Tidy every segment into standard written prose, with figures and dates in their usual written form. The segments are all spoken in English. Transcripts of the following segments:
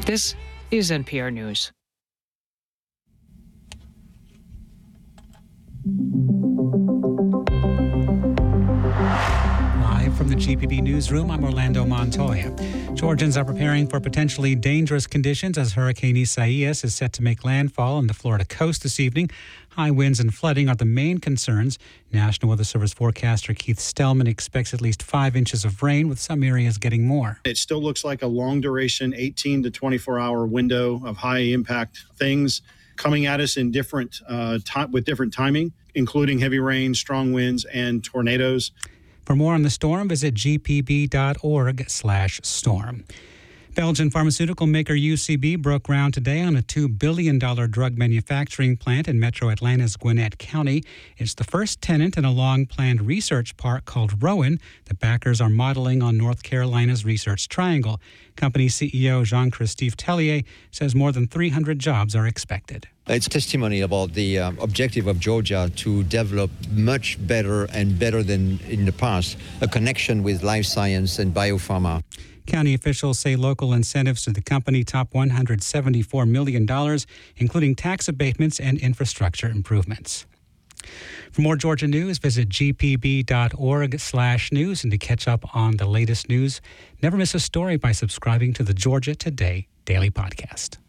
This is NPR News. Live from the GPB Newsroom, I'm Orlando Montoya. Georgians are preparing for potentially dangerous conditions as Hurricane Isaias is set to make landfall on the Florida coast this evening. High winds and flooding are the main concerns. National Weather Service forecaster Keith Stellman expects at least 5 inches of rain, with some areas getting more. It still looks like a long duration, 18 to 24-hour window of high impact things coming at us in different with different timing, including heavy rain, strong winds, and tornadoes. For more on the storm, visit gpb.org/storm. Belgian pharmaceutical maker UCB broke ground today on a $2 billion drug manufacturing plant in Metro Atlanta's Gwinnett County. It's the first tenant in a long-planned research park called Rowan. The backers are modeling on North Carolina's Research Triangle. Company CEO Jean-Christophe Tellier says more than 300 jobs are expected. It's testimony about the objective of Georgia to develop much better and better than in the past, a connection with life science and biopharma. County officials say local incentives to the company top $174 million, including tax abatements and infrastructure improvements. For more Georgia news, visit gpb.org/news. And to catch up on the latest news, never miss a story by subscribing to the Georgia Today Daily Podcast.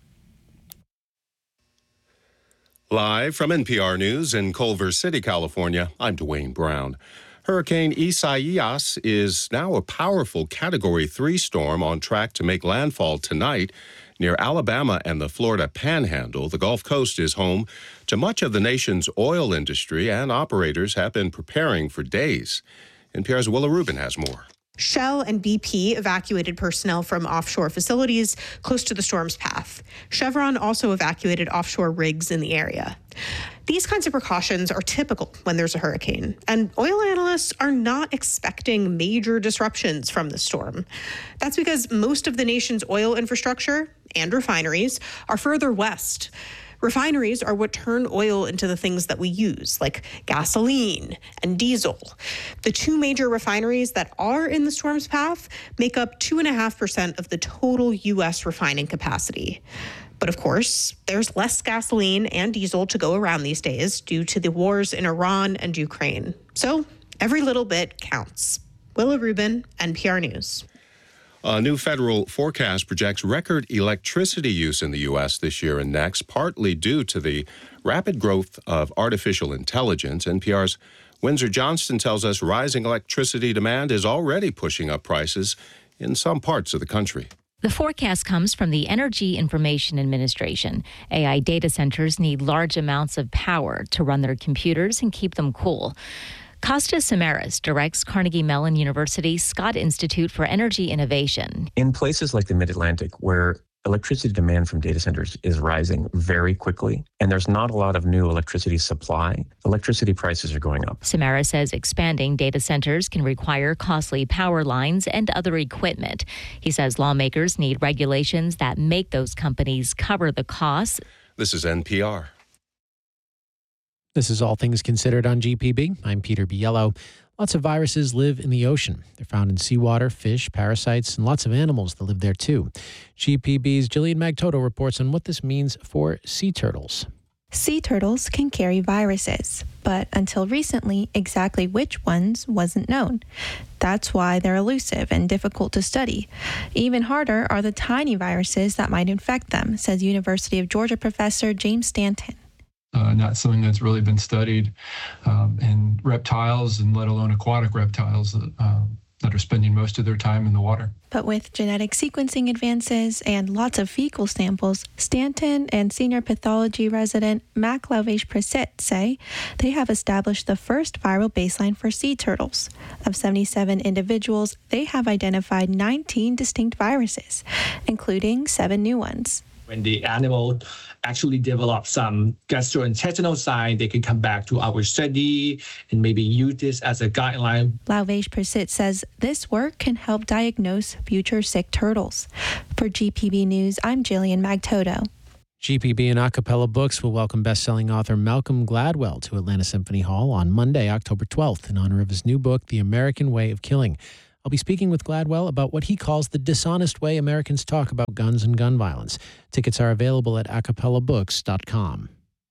Live from NPR News in Culver City, California, I'm Dwayne Brown. Hurricane Isaias is now a powerful Category 3 storm on track to make landfall tonight near Alabama and the Florida Panhandle. The Gulf Coast is home to much of the nation's oil industry, and operators have been preparing for days. NPR's Willa Rubin has more. Shell and BP evacuated personnel from offshore facilities close to the storm's path. Chevron also evacuated offshore rigs in the area. These kinds of precautions are typical when there's a hurricane, and oil analysts are not expecting major disruptions from the storm. That's because most of the nation's oil infrastructure and refineries are further west. Refineries are what turn oil into the things that we use, like gasoline and diesel. The two major refineries that are in the storm's path make up 2.5% of the total U.S. refining capacity. But of course, there's less gasoline and diesel to go around these days due to the wars in Iran and Ukraine. So every little bit counts. Willa Rubin, NPR News. A new federal forecast projects record electricity use in the U.S. this year and next, partly due to the rapid growth of artificial intelligence. NPR's Windsor Johnston tells us rising electricity demand is already pushing up prices in some parts of the country. The forecast comes from the Energy Information Administration. AI data centers need large amounts of power to run their computers and keep them cool. Kostas Samaras directs Carnegie Mellon University's Scott Institute for Energy Innovation. In places like the Mid-Atlantic, where electricity demand from data centers is rising very quickly, and there's not a lot of new electricity supply, electricity prices are going up. Samaras says expanding data centers can require costly power lines and other equipment. He says lawmakers need regulations that make those companies cover the costs. This is NPR. This is All Things Considered on GPB. I'm Peter Biello. Lots of viruses live in the ocean. They're found in seawater, fish, parasites, and lots of animals that live there too. GPB's Jillian Magtoto reports on what this means for sea turtles. Sea turtles can carry viruses, but until recently, exactly which ones wasn't known. That's why they're elusive and difficult to study. Even harder are the tiny viruses that might infect them, says University of Georgia professor James Stanton. Not something that's really been studied in reptiles, and let alone aquatic reptiles that are spending most of their time in the water. But with genetic sequencing advances and lots of fecal samples, Stanton and senior pathology resident Mac Lauvage-Prissett say they have established the first viral baseline for sea turtles. Of 77 individuals, they have identified 19 distinct viruses, including 7 new ones. When the animal actually develops some gastrointestinal sign, they can come back to our study and maybe use this as a guideline. Lauvage-Prissett says this work can help diagnose future sick turtles. For GPB News, I'm Jillian Magtoto. GPB and Acapella Books will welcome best-selling author Malcolm Gladwell to Atlanta Symphony Hall on Monday, October 12th, in honor of his new book, The American Way of Killing. I'll be speaking with Gladwell about what he calls the dishonest way Americans talk about guns and gun violence. Tickets are available at acapellabooks.com.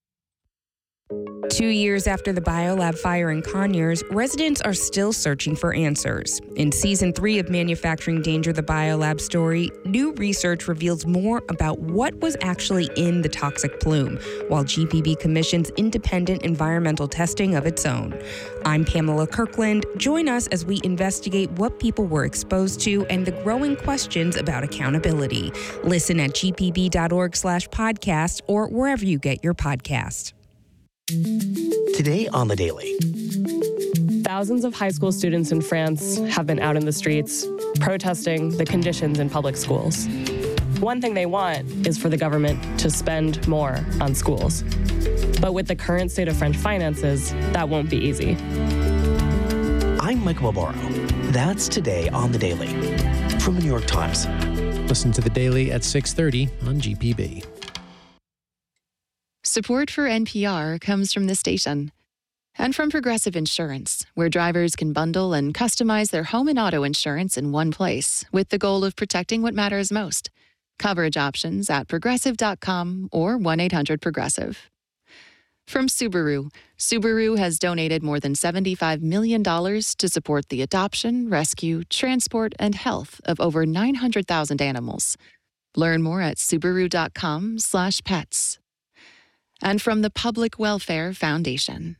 2 years after the biolab fire in Conyers, residents are still searching for answers. In Season 3 of Manufacturing Danger, the biolab story, new research reveals more about what was actually in the toxic plume, while GPB commissions independent environmental testing of its own. I'm Pamela Kirkland. Join us as we investigate what people were exposed to and the growing questions about accountability. Listen at gpb.org/podcast or wherever you get your podcast. Today on The Daily. Thousands of high school students in France have been out in the streets protesting the conditions in public schools. One thing they want is for the government to spend more on schools. But with the current state of French finances, that won't be easy. I'm Mike Malboro. That's Today on The Daily from the New York Times. Listen to The Daily at 6:30 on GPB. Support for NPR comes from this station and from Progressive Insurance, where drivers can bundle and customize their home and auto insurance in one place with the goal of protecting what matters most. Coverage options at progressive.com or 1-800-PROGRESSIVE. From Subaru, Subaru has donated more than $75 million to support the adoption, rescue, transport, and health of over 900,000 animals. Learn more at subaru.com/pets. And from the Public Welfare Foundation.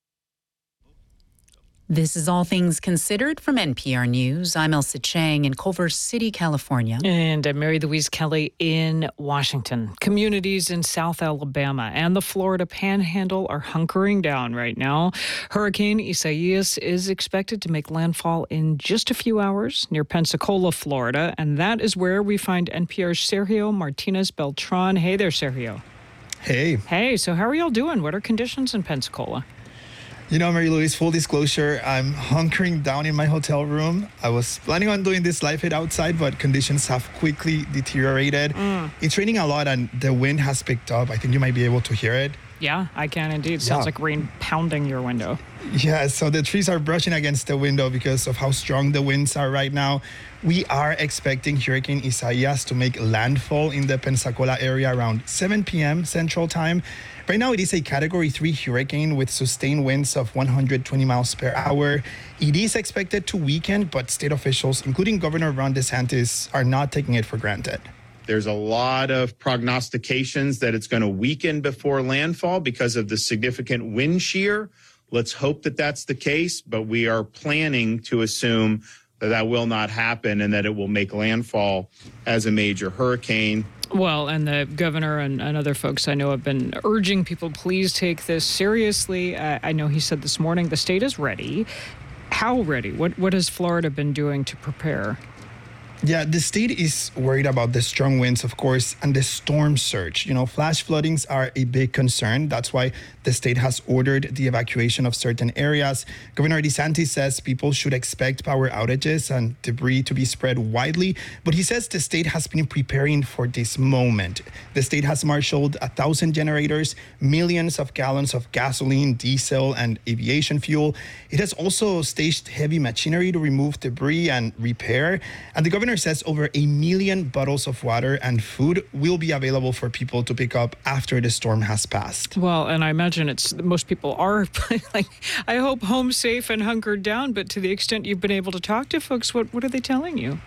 This is All Things Considered from NPR News. I'm Elsa Chang in Culver City, California. And I'm Mary Louise Kelly in Washington. Communities in South Alabama and the Florida Panhandle are hunkering down right now. Hurricane Isaias is expected to make landfall in just a few hours near Pensacola, Florida. And that is where we find NPR's Sergio Martinez Beltran. Hey there, Sergio. Hey. Hey, so how are y'all doing? What are conditions in Pensacola? You know, Mary Louise, full disclosure, I'm hunkering down in my hotel room. I was planning on doing this live hit outside, but conditions have quickly deteriorated. It's raining a lot and the wind has picked up. I think you might be able to hear it. Yeah, I can indeed. Sounds like rain pounding your window. Yeah, so the trees are brushing against the window because of how strong the winds are right now. We are expecting Hurricane Isaias to make landfall in the Pensacola area around 7 p.m. Central Time. Right now, it is a Category 3 hurricane with sustained winds of 120 miles per hour. It is expected to weaken, but state officials, including Governor Ron DeSantis, are not taking it for granted. There's a lot of prognostications that it's going to weaken before landfall because of the significant wind shear. Let's hope that that's the case, but we are planning to assume that that will not happen and that it will make landfall as a major hurricane. Well, and the governor and other folks I know have been urging people, please take this seriously. I know he said this morning the state is ready. How ready? What has Florida been doing to prepare? Yeah, the state is worried about the strong winds, of course, and the storm surge. You know, flash floodings are a big concern. That's why the state has ordered the evacuation of certain areas. Governor DeSantis says people should expect power outages and debris to be spread widely. But he says the state has been preparing for this moment. The state has marshaled 1,000 generators, millions of gallons of gasoline, diesel, and aviation fuel. It has also staged heavy machinery to remove debris and repair. And the governor says over 1 million bottles of water and food will be available for people to pick up after the storm has passed. Well, and I imagine most people are, like, I hope home safe and hunkered down, but to the extent you've been able to talk to folks, what are they telling you?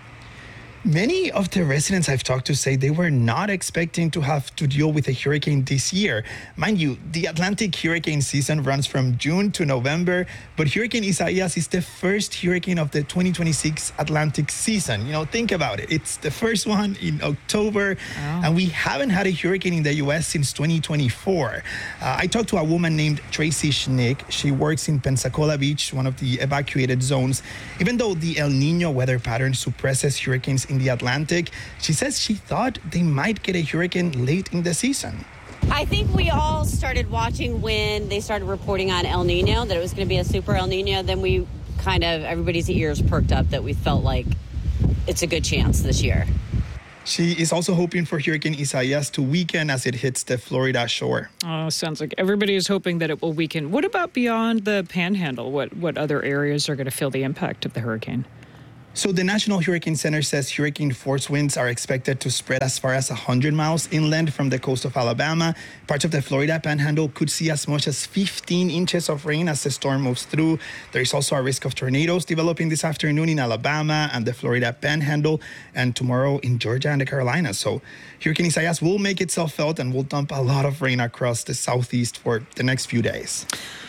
Many of the residents I've talked to say they were not expecting to have to deal with a hurricane this year. Mind you, the Atlantic hurricane season runs from June to November, but Hurricane Isaias is the first hurricane of the 2026 Atlantic season. You know, think about it. It's the first one in October, and we haven't had a hurricane in the U.S. since 2024. I talked to a woman named Tracy Schnick. She works in Pensacola Beach, one of the evacuated zones. Even though the El Nino weather pattern suppresses hurricanes in the Atlantic, she says she thought they might get a hurricane late in the season. I think we all started watching when they started reporting on El Nino, that it was going to be a super El Nino. Then we everybody's ears perked up that we felt like it's a good chance this year. She is also hoping for Hurricane Isaias to weaken as it hits the Florida shore. Oh, sounds like everybody is hoping that it will weaken. What about beyond the Panhandle? What other areas are going to feel the impact of the hurricane? So the National Hurricane Center says hurricane force winds are expected to spread as far as 100 miles inland from the coast of Alabama. Parts of the Florida Panhandle could see as much as 15 inches of rain as the storm moves through. There is also a risk of tornadoes developing this afternoon in Alabama and the Florida Panhandle, and tomorrow in Georgia and the Carolinas. So Hurricane Isaias will make itself felt and will dump a lot of rain across the southeast for the next few days.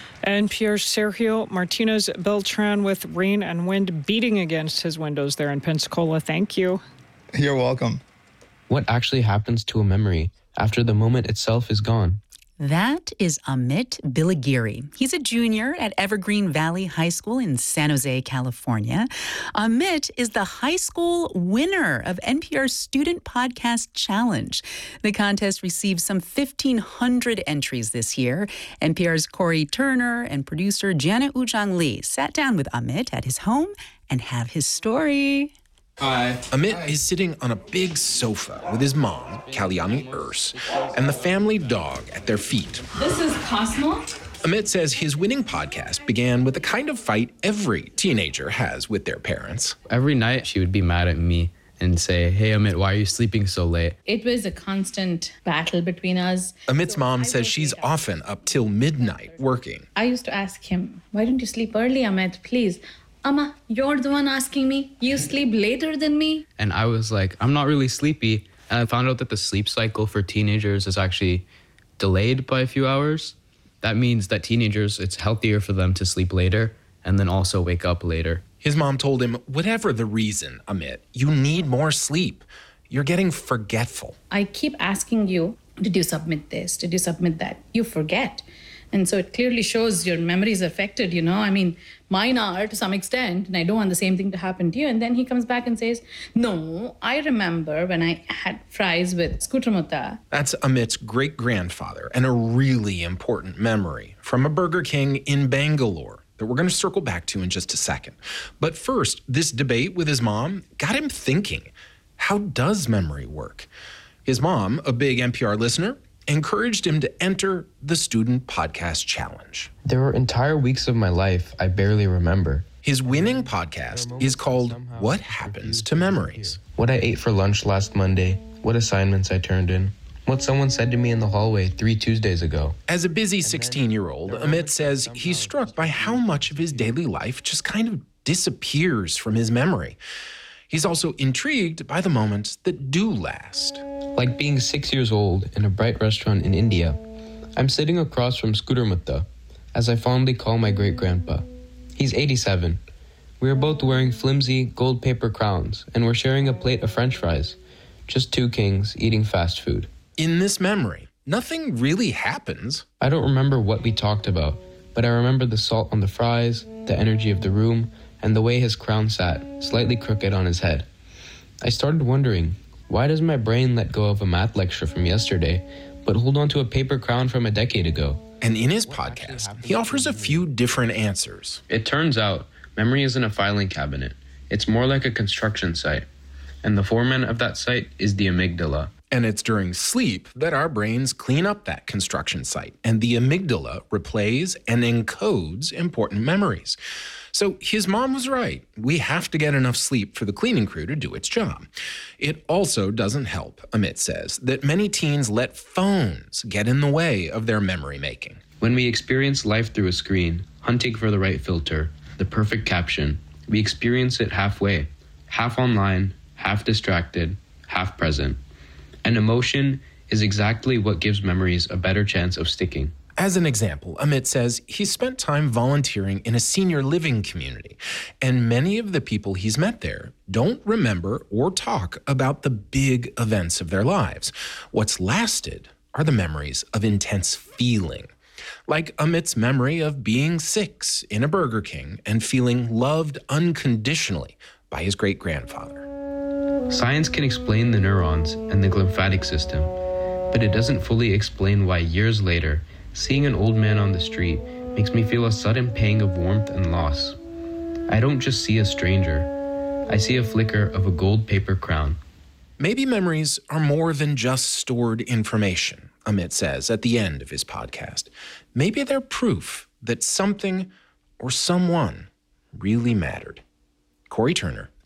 NPR's Sergio Martinez Beltran with rain and wind beating against his windows there in Pensacola. Thank you. You're welcome. What actually happens to a memory after the moment itself is gone? That is Amit Bilagiri. He's a junior at Evergreen Valley High School in San Jose, California. Amit is the high school winner of NPR's Student Podcast Challenge. The contest received some 1,500 entries this year. NPR's Corey Turner and producer Janet Ujang Lee sat down with Amit at his home and have his story. Hi. Amit is sitting on a big sofa with his mom, Kalyani Urs, and the family dog at their feet. This is Cosmo. Amit says his winning podcast began with the kind of fight every teenager has with their parents. Every night she would be mad at me and say, "Hey Amit, why are you sleeping so late?" It was a constant battle between us. Amit's mom says she's often up till midnight working. I used to ask him, "Why don't you sleep early, Amit, please?" "Amma, you're the one asking me. You sleep later than me." And I was like, I'm not really sleepy. And I found out that the sleep cycle for teenagers is actually delayed by a few hours. That means that teenagers, it's healthier for them to sleep later and then also wake up later. His mom told him, whatever the reason, Amit, you need more sleep. You're getting forgetful. I keep asking you, did you submit this? Did you submit that? You forget. And so it clearly shows your memory is affected, you know. I mean, mine are to some extent, and I don't want the same thing to happen to you. And then he comes back and says, "No, I remember when I had fries with Skutramuta." That's Amit's great-grandfather, and a really important memory from a Burger King in Bangalore that we're going to circle back to in just a second. But first, this debate with his mom got him thinking, how does memory work? His mom, a big NPR listener, encouraged him to enter the Student Podcast Challenge. There were entire weeks of my life I barely remember. His winning podcast is called What Happens to Memories? What I ate for lunch last Monday, what assignments I turned in, what someone said to me in the hallway 3 Tuesdays ago. As a busy 16-year-old, Amit says he's struck by how much of his daily life just kind of disappears from his memory. He's also intrigued by the moments that do last. Like being 6 years old in a bright restaurant in India. I'm sitting across from Skutramuta, as I fondly call my great-grandpa. He's 87. We are both wearing flimsy gold paper crowns, and we're sharing a plate of French fries. Just two kings eating fast food. In this memory, nothing really happens. I don't remember what we talked about, but I remember the salt on the fries, the energy of the room, and the way his crown sat, slightly crooked on his head. I started wondering, why does my brain let go of a math lecture from yesterday, but hold on to a paper crown from a decade ago? And in his podcast, he offers a few different answers. It turns out, memory isn't a filing cabinet. It's more like a construction site. And the foreman of that site is the amygdala. And it's during sleep that our brains clean up that construction site, and the amygdala replays and encodes important memories. So his mom was right. We have to get enough sleep for the cleaning crew to do its job. It also doesn't help, Amit says, that many teens let phones get in the way of their memory making. When we experience life through a screen, hunting for the right filter, the perfect caption, we experience it halfway, half online, half distracted, half present. And emotion is exactly what gives memories a better chance of sticking. As an example, Amit says he spent time volunteering in a senior living community, and many of the people he's met there don't remember or talk about the big events of their lives. What's lasted are the memories of intense feeling, like Amit's memory of being 6 in a Burger King and feeling loved unconditionally by his great-grandfather. Science can explain the neurons and the glymphatic system, but it doesn't fully explain why years later, seeing an old man on the street makes me feel a sudden pang of warmth and loss. I don't just see a stranger. I see a flicker of a gold paper crown. Maybe memories are more than just stored information, Amit says at the end of his podcast. Maybe they're proof that something or someone really mattered. Corey Turner,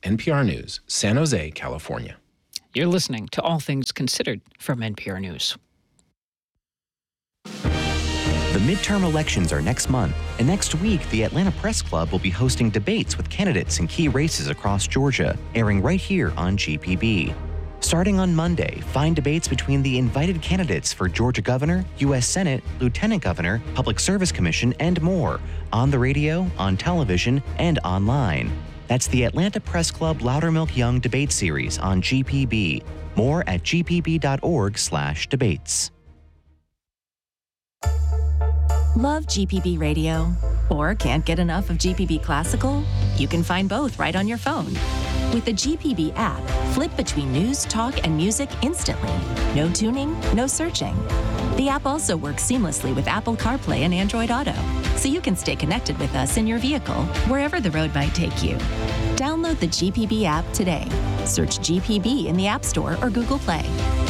NPR News, San Jose, California. You're listening to All Things Considered from NPR News. The midterm elections are next month, and next week, the Atlanta Press Club will be hosting debates with candidates in key races across Georgia, airing right here on GPB. Starting on Monday, find debates between the invited candidates for Georgia Governor, U.S. Senate, Lieutenant Governor, Public Service Commission, and more on the radio, on television, and online. That's the Atlanta Press Club Loudermilk Young Debate Series on GPB. More at gpb.org/debates. Love GPB Radio? Or can't get enough of GPB Classical? You can find both right on your phone. With the GPB app, flip between news, talk, and music instantly. No tuning, no searching. The app also works seamlessly with Apple CarPlay and Android Auto, so you can stay connected with us in your vehicle, wherever the road might take you. Download the GPB app today. Search GPB in the App Store or Google Play.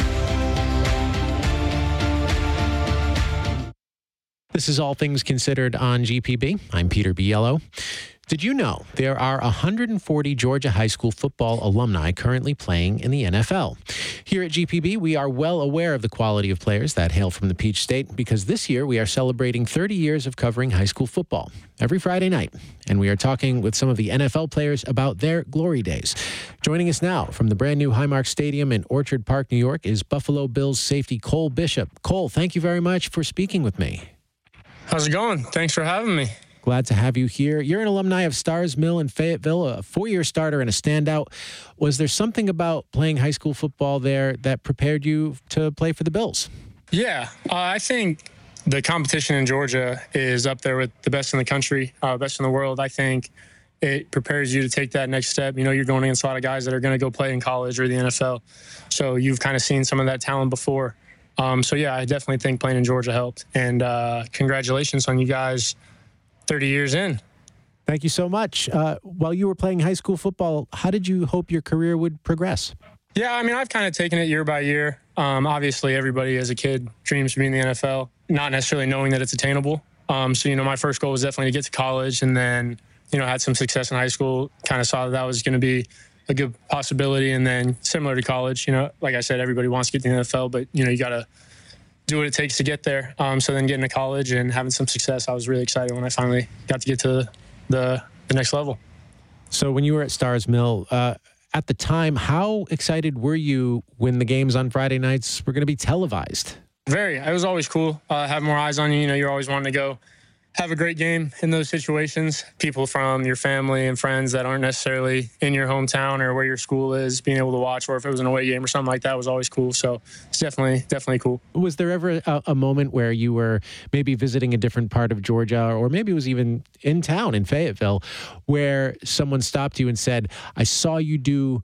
This is All Things Considered on GPB. I'm Peter Biello. Did you know there are 140 Georgia high school football alumni currently playing in the NFL? Here at GPB, we are well aware of the quality of players that hail from the Peach State because this year we are celebrating 30 years of covering high school football every Friday night. And we are talking with some of the NFL players about their glory days. Joining us now from the brand new Highmark Stadium in Orchard Park, New York, is Buffalo Bills safety Cole Bishop. Cole, thank you very much for speaking with me. How's it going? Thanks for having me. Glad to have you here. You're an alumni of Starrs Mill in Fayetteville, a four-year starter and a standout. Was there something about playing high school football there that prepared you to play for the Bills? Yeah, I think the competition in Georgia is up there with the best in the country, best in the world. I think it prepares you to take that next step. You know, you're going against a lot of guys that are going to go play in college or the NFL. So you've kind of seen some of that talent before. So, yeah, I definitely think playing in Georgia helped. And congratulations on you guys 30 years in. Thank you so much. While you were playing high school football, how did you hope your career would progress? Yeah, I mean, I've kind of taken it year by year. Obviously, everybody as a kid dreams to be in the NFL, not necessarily knowing that it's attainable. So, you know, my first goal was definitely to get to college and then, you know, had some success in high school, kind of saw that was going to be a good possibility. And then similar to college, you know, like I said, everybody wants to get to the NFL, but, you know, you got to do what it takes to get there. So then getting to college and having some success, I was really excited when I finally got to get to the next level. So when you were at Starrs Mill, at the time, how excited were you when the games on Friday nights were going to be televised? Very. It was always cool. Have more eyes on you. You know, you're always wanting to go have a great game in those situations. People from your family and friends that aren't necessarily in your hometown or where your school is, being able to watch, or if it was an away game or something like that, was always cool. So it's definitely cool. Was there ever a moment where you were maybe visiting a different part of Georgia, or maybe it was even in town in Fayetteville, where someone stopped you and said, I saw you do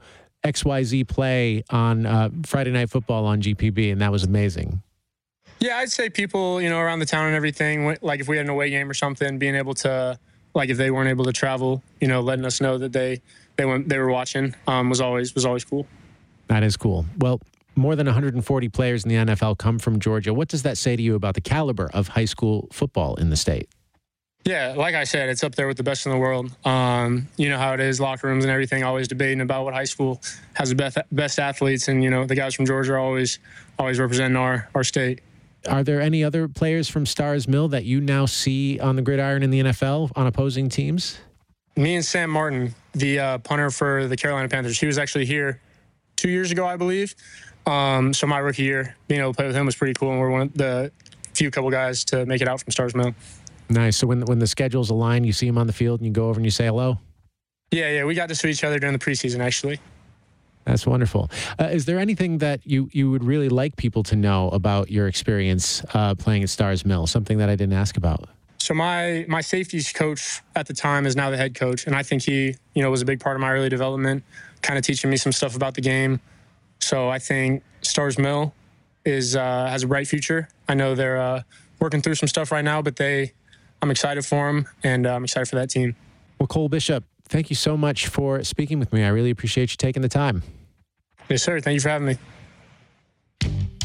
XYZ play on Friday Night Football on GPB, and that was amazing? Yeah, I'd say people, you know, around the town and everything, like if we had an away game or something, being able to, like if they weren't able to travel, you know, letting us know that they were watching was always cool. That is cool. Well, more than 140 players in the NFL come from Georgia. What does that say to you about the caliber of high school football in the state? Yeah, like I said, it's up there with the best in the world. You know how it is, locker rooms and everything, always debating about what high school has the best athletes. And, you know, the guys from Georgia are always representing our state. Are there any other players from Starrs Mill that you now see on the gridiron in the NFL on opposing teams? Me and Sam Martin, the punter for the Carolina Panthers. He was actually here 2 years ago, I believe. So my rookie year, being able to play with him was pretty cool, and we're one of the couple guys to make it out from Starrs Mill. Nice. So when the schedules align, you see him on the field and you go over and you say hello? Yeah, we got to see each other during the preseason, actually. That's wonderful. Is there anything that you would really like people to know about your experience playing at Starrs Mill, something that I didn't ask about? So my safeties coach at the time is now the head coach, and I think he, you know, was a big part of my early development, kind of teaching me some stuff about the game. So I think Starrs Mill has a bright future. I know they're working through some stuff right now, but I'm excited for them, and I'm excited for that team. Well, Cole Bishop, thank you so much for speaking with me. I really appreciate you taking the time. Yes, sir. Thank you for having me.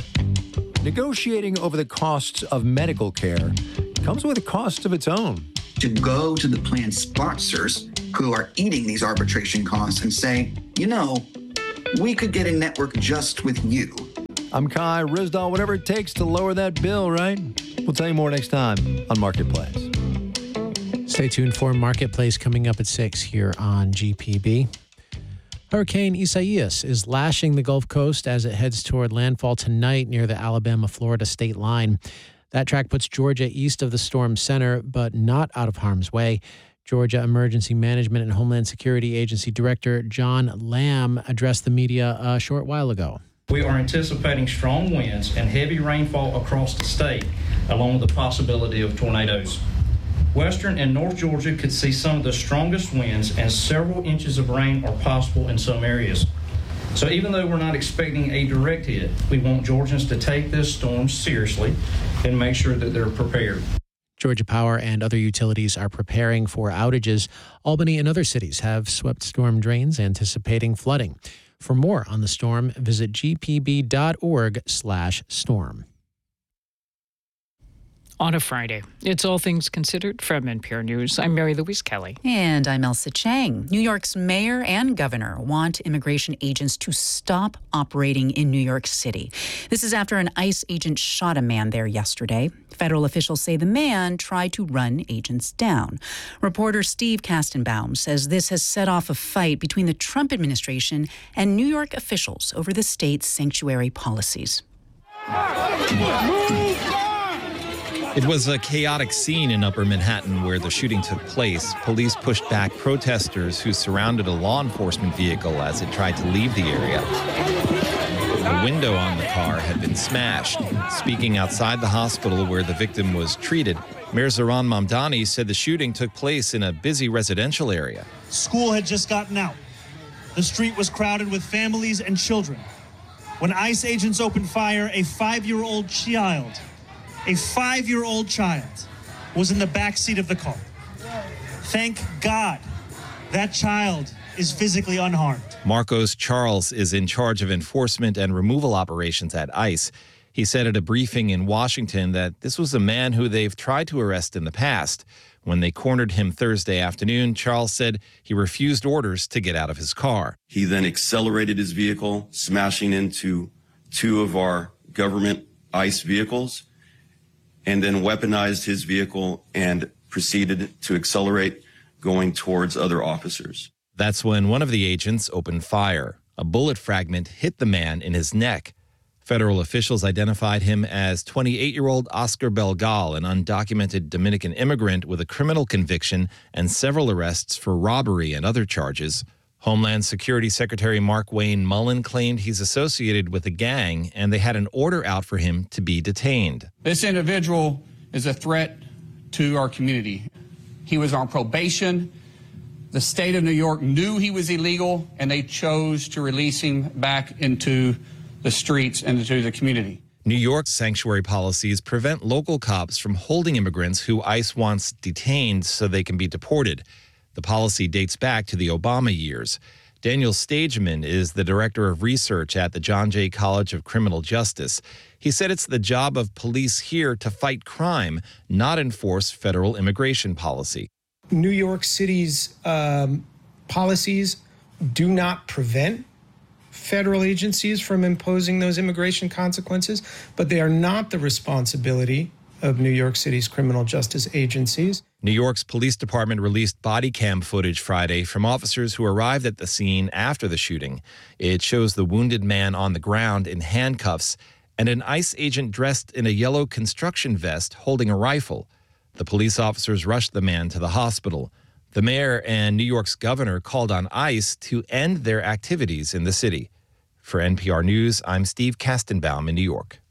Negotiating over the costs of medical care comes with a cost of its own. to go to the plan sponsors who are eating these arbitration costs and say, we could get a network just with you. I'm Kai Ryssdal. Whatever it takes to lower that bill, right? We'll tell you more next time on Marketplace. Stay tuned for Marketplace coming up at 6 here on GPB. Hurricane Isaias is lashing the Gulf Coast as it heads toward landfall tonight near the Alabama-Florida state line. That track puts Georgia east of the storm center, but not out of harm's way. Georgia Emergency Management and Homeland Security Agency Director John Lamb addressed the media a short while ago. We are anticipating strong winds and heavy rainfall across the state, along with the possibility of tornadoes. Western and North Georgia could see some of the strongest winds, and several inches of rain are possible in some areas. So even though we're not expecting a direct hit, we want Georgians to take this storm seriously and make sure that they're prepared. Georgia Power and other utilities are preparing for outages. Albany and other cities have swept storm drains, anticipating flooding. For more on the storm, visit gpb.org/storm. On a Friday, it's All Things Considered from NPR News. I'm Mary Louise Kelly. And I'm Elsa Chang. New York's mayor and governor want immigration agents to stop operating in New York City. This is after an ICE agent shot a man there yesterday. Federal officials say the man tried to run agents down. Reporter Steve Kastenbaum says this has set off a fight between the Trump administration and New York officials over the state's sanctuary policies. It was a chaotic scene in Upper Manhattan where the shooting took place. Police pushed back protesters who surrounded a law enforcement vehicle as it tried to leave the area. The window on the car had been smashed. Speaking outside the hospital where the victim was treated, Mayor Zohran Mamdani said the shooting took place in a busy residential area. School had just gotten out. The street was crowded with families and children. When ICE agents opened fire, a 5-year-old child was in the back seat of the car. Thank God that child is physically unharmed. Marcos Charles is in charge of enforcement and removal operations at ICE. He said at a briefing in Washington that this was a man who they've tried to arrest in the past. When they cornered him Thursday afternoon, Charles said he refused orders to get out of his car. He then accelerated his vehicle, smashing into 2 of our government ICE vehicles, and then weaponized his vehicle and proceeded to accelerate, going towards other officers. That's when one of the agents opened fire. A bullet fragment hit the man in his neck. Federal officials identified him as 28-year-old Oscar Belgal, an undocumented Dominican immigrant with a criminal conviction and several arrests for robbery and other charges. Homeland Security Secretary Mark Wayne Mullen claimed he's associated with a gang, and they had an order out for him to be detained. This individual is a threat to our community. He was on probation. The state of New York knew he was illegal, and they chose to release him back into the streets and into the community. New York's sanctuary policies prevent local cops from holding immigrants who ICE wants detained so they can be deported. The policy dates back to the Obama years. Daniel Stageman is the director of research at the John Jay College of Criminal Justice. He said it's the job of police here to fight crime, not enforce federal immigration policy. New York City's policies do not prevent federal agencies from imposing those immigration consequences, but they are not the responsibility of New York City's criminal justice agencies. New York's police department released body cam footage Friday from officers who arrived at the scene after the shooting. It shows the wounded man on the ground in handcuffs and an ICE agent dressed in a yellow construction vest holding a rifle. The police officers rushed the man to the hospital. The mayor and New York's governor called on ICE to end their activities in the city. For NPR News, I'm Steve Kastenbaum in New York.